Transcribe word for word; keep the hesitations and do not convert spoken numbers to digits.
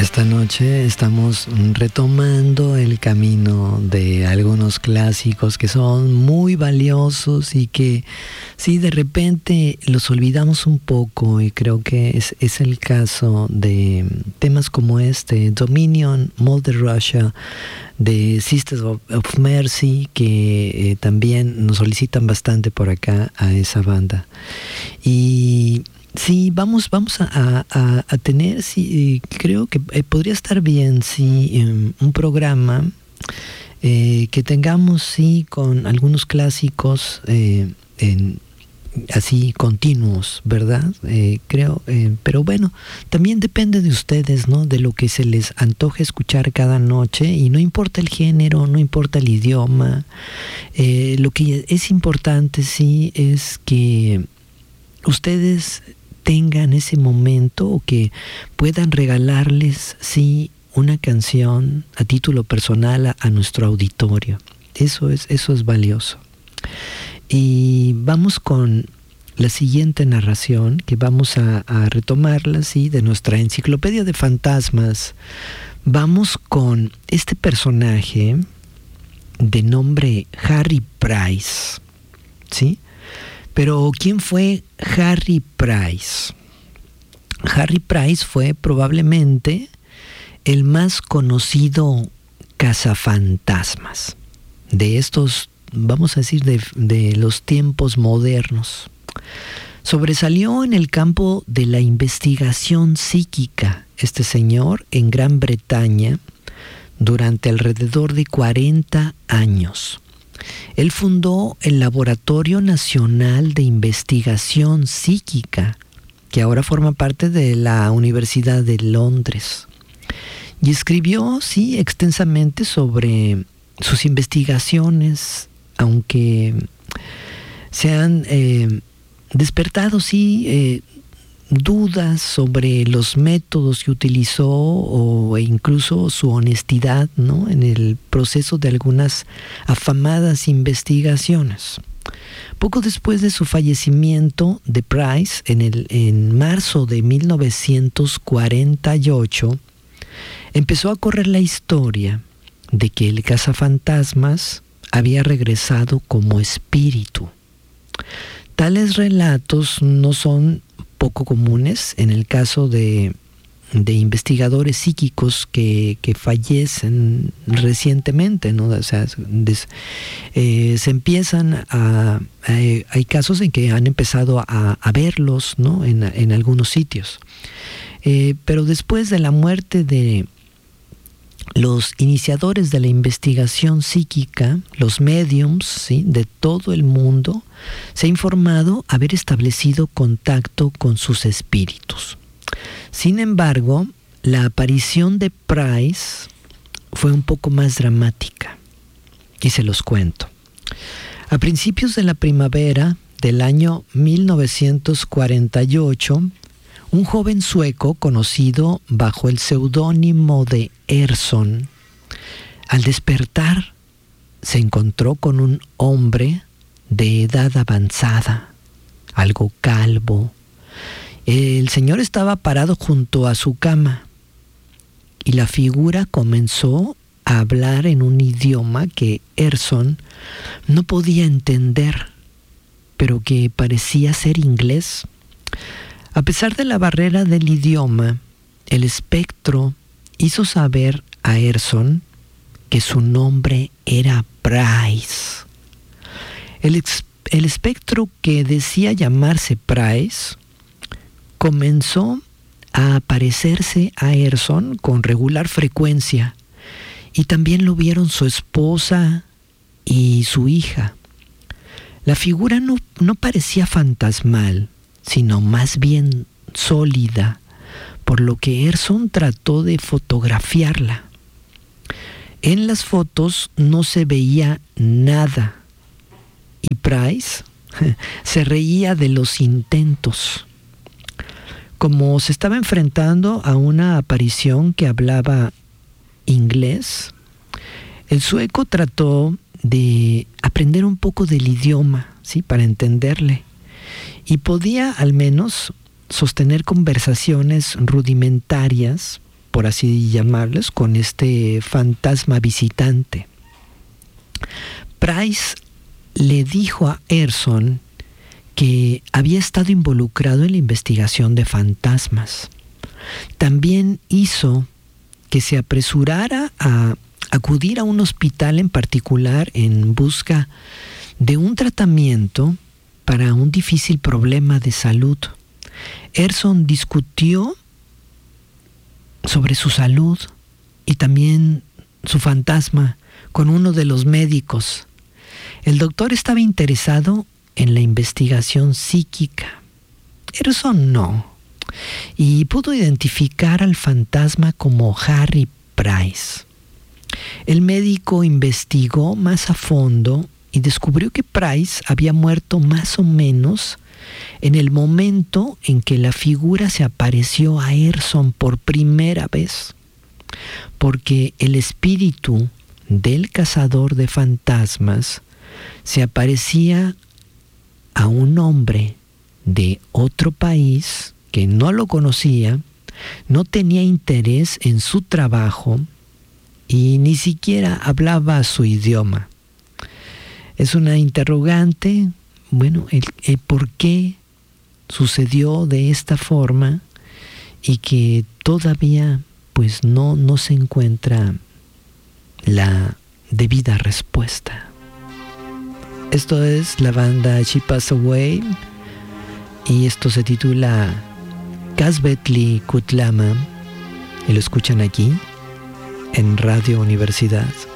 Esta noche estamos retomando el camino de algunos clásicos que son muy valiosos y que sí, de repente los olvidamos un poco, y creo que es, es el caso de temas como este, Dominion, Mother Russia, de Sisters of, of Mercy, que eh, también nos solicitan bastante por acá a esa banda. Y sí, vamos, vamos a, a, a tener, sí, creo que eh, podría estar bien, sí, eh, un programa eh, que tengamos, sí, con algunos clásicos eh, en, así continuos, ¿verdad? Eh, creo, eh, pero bueno, también depende de ustedes, ¿no? De lo que se les antoje escuchar cada noche, y no importa el género, no importa el idioma. Eh, lo que es importante, sí, es que ustedes tengan ese momento, o que puedan regalarles, sí, una canción a título personal a, a nuestro auditorio. Eso es, eso es valioso. Y vamos con la siguiente narración, que vamos a, a retomarla, sí, de nuestra enciclopedia de fantasmas. Vamos con este personaje de nombre Harry Price, ¿sí? Pero ¿quién fue Harry Price? Harry Price fue probablemente el más conocido cazafantasmas de estos, vamos a decir, de, de los tiempos modernos. Sobresalió en el campo de la investigación psíquica este señor en Gran Bretaña durante alrededor de cuarenta años. Él fundó el Laboratorio Nacional de Investigación Psíquica, que ahora forma parte de la Universidad de Londres, y escribió, sí, extensamente sobre sus investigaciones, aunque se han eh, despertado, sí, eh, dudas sobre los métodos que utilizó, o incluso su honestidad, ¿no?, en el proceso de algunas afamadas investigaciones. Poco después de su fallecimiento de Price, en, el, en marzo de mil novecientos cuarenta y ocho, empezó a correr la historia de que el cazafantasmas había regresado como espíritu. Tales relatos no son poco comunes en el caso de, de investigadores psíquicos que, que fallecen recientemente, ¿no? O sea, des, eh, se empiezan a, a... Hay casos en que han empezado a, a verlos, ¿no?, en, en algunos sitios. Eh, pero después de la muerte de los iniciadores de la investigación psíquica, los mediums, ¿sí?, de todo el mundo, se ha informado haber establecido contacto con sus espíritus. Sin embargo, la aparición de Price fue un poco más dramática, y se los cuento. A principios de la primavera del año mil novecientos cuarenta y ocho, un joven sueco conocido bajo el seudónimo de Erson, al despertar, se encontró con un hombre de edad avanzada, algo calvo. El señor estaba parado junto a su cama, y la figura comenzó a hablar en un idioma que Erson no podía entender, pero que parecía ser inglés. A pesar de la barrera del idioma, el espectro hizo saber a Erson que su nombre era Price. El, ex, el espectro, que decía llamarse Price, comenzó a aparecerse a Erson con regular frecuencia, y también lo vieron su esposa y su hija. La figura no, no parecía fantasmal, sino más bien sólida, por lo que Erson trató de fotografiarla. En las fotos no se veía nada, y Price se reía de los intentos. Como se estaba enfrentando a una aparición que hablaba inglés, el sueco trató de aprender un poco del idioma, ¿sí?, para entenderle, y podía al menos sostener conversaciones rudimentarias por así llamarlos, con este fantasma visitante. Price le dijo a Erson que había estado involucrado en la investigación de fantasmas. También hizo que se apresurara a acudir a un hospital en particular en busca de un tratamiento para un difícil problema de salud. Erson discutió sobre su salud y también su fantasma con uno de los médicos. El doctor estaba interesado en la investigación psíquica. Erson no, y pudo identificar al fantasma como Harry Price. El médico investigó más a fondo y descubrió que Price había muerto más o menos en el momento en que la figura se apareció a Erson por primera vez, porque el espíritu del cazador de fantasmas se aparecía a un hombre de otro país que no lo conocía, no tenía interés en su trabajo y ni siquiera hablaba su idioma. Es una interrogante, bueno, el, el por qué sucedió de esta forma y que todavía pues no, no se encuentra la debida respuesta. Esto es la banda She Passed Away y esto se titula Kasbetli Kutlama y lo escuchan aquí en Radio Universidad.